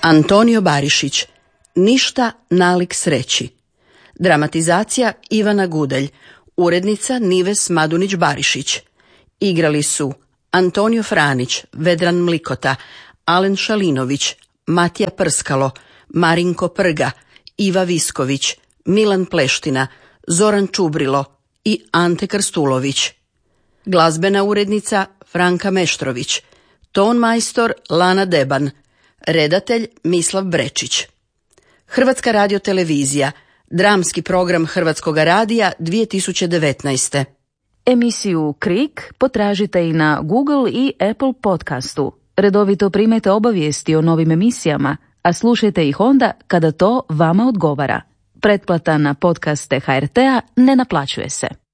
Antonio Barišić, Ništa nalik sreći. Dramatizacija Ivana Gudelj, urednica Nives Madunić-Barišić. Igrali su Antonio Franić, Vedran Mlikota, Alen Šalinović, Matija Prskalo, Marinko Prga, Iva Visković, Milan Pleština, Zoran Čubrilo i Ante Krstulović. Glazbena urednica Franka Meštrović, ton majstor Lana Deban, redatelj Mislav Brečić. Hrvatska radiotelevizija, dramski program Hrvatskoga radija 2019. Emisiju Krik potražite i na Google i Apple podcastu. Redovito primajte obavijesti o novim emisijama, a slušajte ih onda kada to vama odgovara. Pretplata na podcaste HRT-a ne naplaćuje se.